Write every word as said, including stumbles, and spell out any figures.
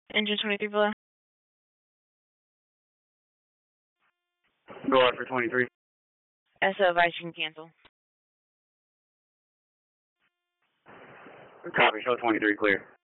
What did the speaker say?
Engine twenty-three below. Go out for twenty-three. S O advice you can cancel. Copy, show twenty-three clear.